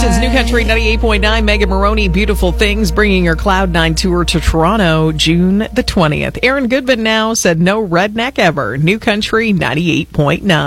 is New Country 98.9. Megan Maroney, Beautiful Things, bringing her Cloud9 tour to Toronto June the 20th. Aaron Goodman now said no redneck ever. New Country 98.9.